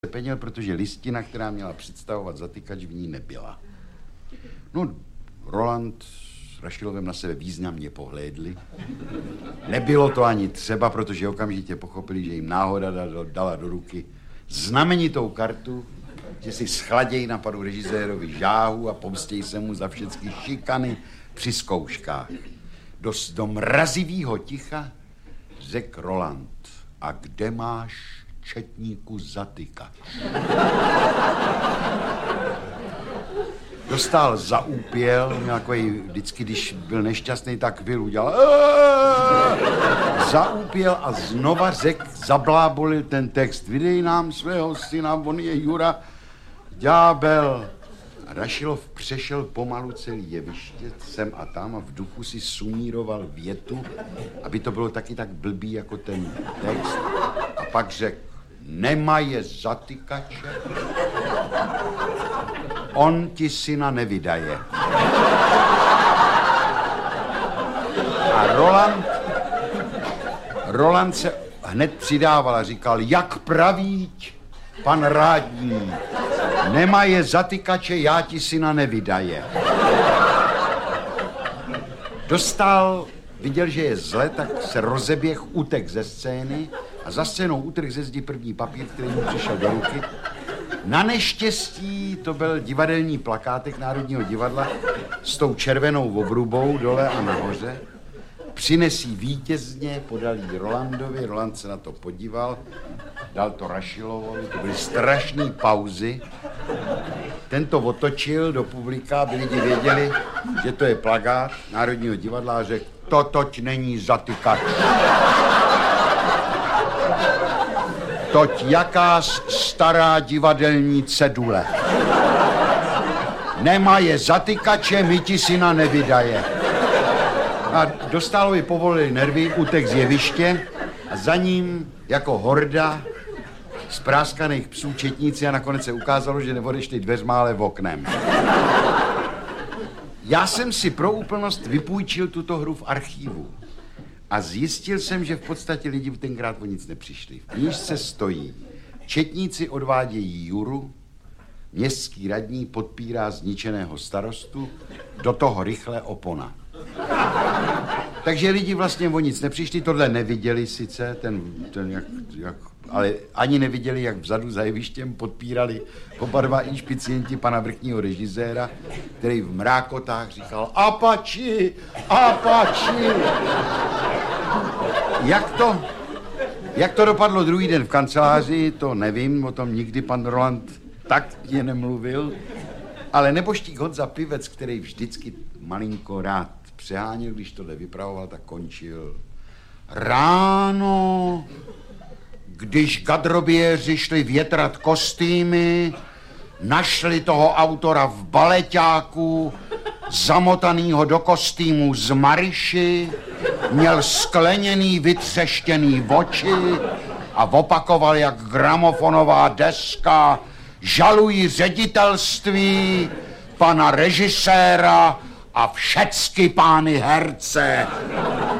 peněl, protože listina, která měla představovat zatykač, v ní nebyla. No, Roland s Rašilovem na sebe významně pohlédli. Nebylo to ani třeba, protože okamžitě pochopili, že jim náhoda dala do ruky znamenitou kartu, že si schladěj na panu režisérovi žáhu a pomstěj se mu za všechny šikany při zkouškách. Do mrazivýho ticha řekl Roland: a kde máš, četníku, zatykač? Dostal zaúpěl, nějaký, vždycky, když byl nešťastný, tak udělal zaúpěl a znova zablábolil ten text. Vydej nám svého syna, on je Jura, ďábel. Rašilov přešel pomalu celý jeviště, sem a tam, a v duchu si sumíroval větu, aby to bylo taky tak blbý jako ten text. A pak řekl: nemaje zatykače, on ti syna nevydaje. A Roland se hned přidával a říkal: jak pravíť, pan rádní, nemaje zatykače, já ti syna nevydaje. Dostal, viděl, že je zle, tak se rozeběh, utek ze scény a za scénou utrhl ze zdi první papír, který mu přišel do ruky. Na neštěstí to byl divadelní plakátek Národního divadla s tou červenou obrubou dole a nahoře. Přinesí vítězně, podal jí Rolandovi, Roland se na to podíval, dal to Rašilovovi, to byly strašné pauzy. Ten to otočil do publika, aby lidi věděli, že to je plakát Národního divadla, a řekl: toť není zatykač. Toť jaká stará divadelní cedule. Nemaje zatykače, my ti syna nevydaje. A Dostálovi povolili nervy, utek z jeviště a za ním jako horda spráskaných psů četníci, a nakonec se ukázalo, že neodešli dveřma, ale v oknem. Já jsem si pro úplnost vypůjčil tuto hru v archivu a zjistil jsem, že v podstatě lidi tenkrát o nic nepřišli. V knížce stojí: četníci odvádějí Juru, městský radní podpírá zničeného starostu, do toho rychle opona. Takže lidi vlastně o nic nepřišli, tohle neviděli sice, ale ani neviděli, jak vzadu za jevištěm podpírali oba dva inšpicienti pana vrchního režiséra, který v mrákotách říkal: Apači, Apači. Jak to dopadlo druhý den v kanceláři, to nevím, o tom nikdy pan Roland taktně nemluvil, ale neboštík Honza Pivec, který vždycky malinko rád přeháněl, když tohle vypravoval, tak končil: ráno, když gadroběři šli větrat kostýmy, našli toho autora v baleťáku, zamotanýho do kostýmu z Mariši, měl skleněný, vytřeštěný oči a opakoval jak gramofonová deska: žalují ředitelství, pana režiséra a všecky pány herce.